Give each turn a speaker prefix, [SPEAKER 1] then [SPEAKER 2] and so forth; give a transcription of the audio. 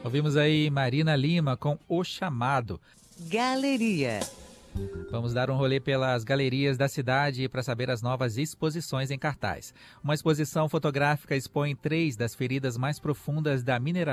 [SPEAKER 1] Ouvimos aí Marina Lima com O Chamado.
[SPEAKER 2] Galeria.
[SPEAKER 1] Vamos dar um rolê pelas galerias da cidade para saber as novas exposições em cartaz. Uma exposição fotográfica expõe 3 das feridas mais profundas da mineração